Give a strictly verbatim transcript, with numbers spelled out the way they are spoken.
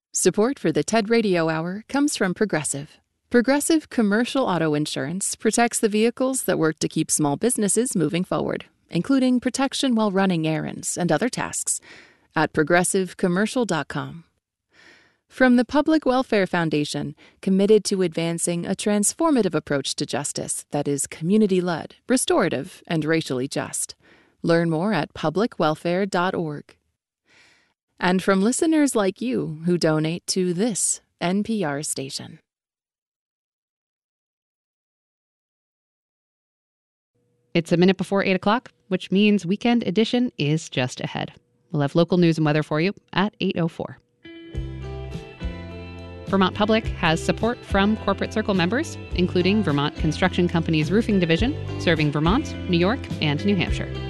Support for the TED Radio Hour comes from Progressive. Progressive Commercial Auto Insurance protects the vehicles that work to keep small businesses moving forward, including protection while running errands and other tasks, at progressive commercial dot com. From the Public Welfare Foundation, committed to advancing a transformative approach to justice that is community-led, restorative, and racially just. Learn more at public welfare dot org. And from listeners like you who donate to this N P R station. It's a minute before eight o'clock, which means Weekend Edition is just ahead. We'll have local news and weather for you at eight oh four. Vermont Public has support from Corporate Circle members, including Vermont Construction Company's roofing division, serving Vermont, New York, and New Hampshire.